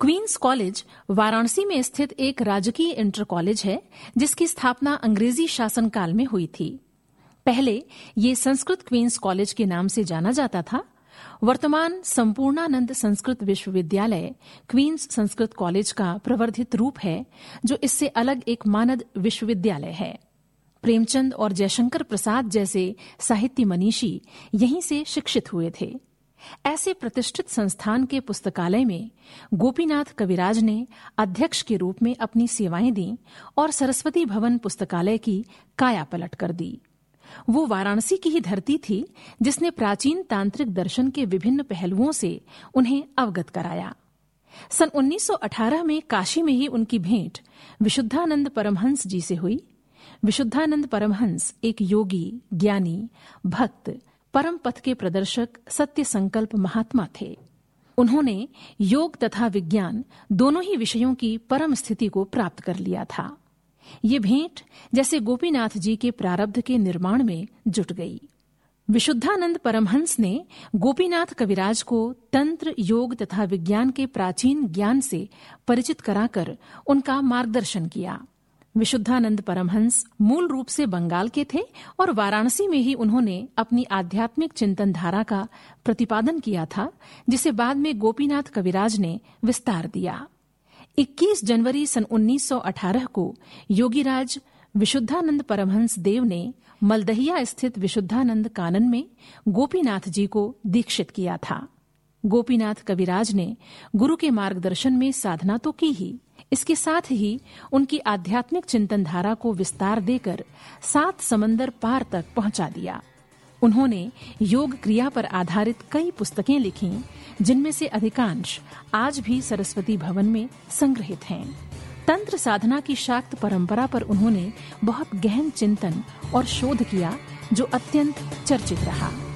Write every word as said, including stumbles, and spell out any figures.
Queen's college Varanasi में स्थित एक राजकीय इंटर कॉलेज है जिसकी स्थापना अंग्रेजी शासनकाल में हुई थी। पहले ये संस्कृत क्वींस कॉलेज के नाम से जाना जाता था। वर्तमान संपूर्णानंद संस्कृत विश्वविद्यालय क्वींस संस्कृत कॉलेज का प्रवर्धित रूप है, जो इससे अलग एक मानद विश्वविद्यालय है। प्रेमचंद और जयशंकर प्रसाद जैसे साहित्य मनीषी यहीं से शिक्षित हुए थे। ऐसे प्रतिष्ठित संस्थान के पुस्तकालय में गोपीनाथ कविराज ने अध्यक्ष के रूप में अपनी सेवाएं दी और सरस्वती भवन पुस्तकालय की काया पलट कर दी। वो वाराणसी की ही धरती थी जिसने प्राचीन तांत्रिक दर्शन के विभिन्न पहलुओं से उन्हें अवगत कराया। सन उन्नीस सौ अठारह में काशी में ही उनकी भेंट विशुद्धानंद परमहंस जी से हुई। विशुद्धानंद परमहंस एक योगी, ज्ञानी, भक्त, परम पथ के प्रदर्शक, सत्य संकल्प महात्मा थे। उन्होंने योग तथा विज्ञान दोनों ही विषयों की परम स्थिति को प्राप्त कर लिया था। ये भेंट जैसे गोपीनाथ जी के प्रारब्ध के निर्माण में जुट गई। विशुद्धानंद परमहंस ने गोपीनाथ कविराज को तंत्र, योग तथा विज्ञान के प्राचीन ज्ञान से परिचित कराकर उनका मार्गदर्शन किया। विशुद्धानंद परमहंस मूल रूप से बंगाल के थे और वाराणसी में ही उन्होंने अपनी आध्यात्मिक चिंतन धारा का प्रतिपादन किया था, जिसे बाद में गोपीनाथ कविराज ने विस्तार दिया। इक्कीस जनवरी सन उन्नीस सौ अठारह को योगीराज विशुद्धानंद परमहंस देव ने मलदहिया स्थित विशुद्धानंद कानन में गोपीनाथ जी को दीक्षित किया था। गोपीनाथ कविराज ने गुरु के मार्गदर्शन में साधना तो की ही, इसके साथ ही उनकी आध्यात्मिक चिंतन धारा को विस्तार देकर सात समंदर पार तक पहुंचा दिया। उन्होंने योग क्रिया पर आधारित कई पुस्तकें लिखीं, जिनमें से अधिकांश आज भी सरस्वती भवन में संग्रहित हैं। तंत्र साधना की शाक्त परंपरा पर उन्होंने बहुत गहन चिंतन और शोध किया, जो अत्यंत चर्चित रहा।